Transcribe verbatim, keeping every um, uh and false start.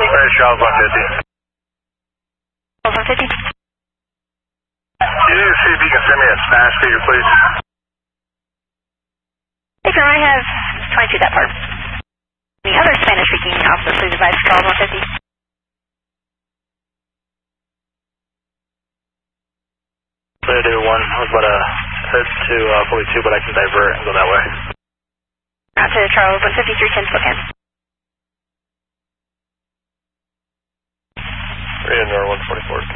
Spanish Charles one fifty. one fifty. Can you see if you can send me a Spanish speaker, please? Hey, sir, I have twenty-two that part. The other Spanish-speaking officer, please advise Charles one fifty. Clear to one. I was about to head to uh, forty-two, but I can divert and go that way. Out to Charles one fifty-three, ten Spokane. three to Nor one forty-four.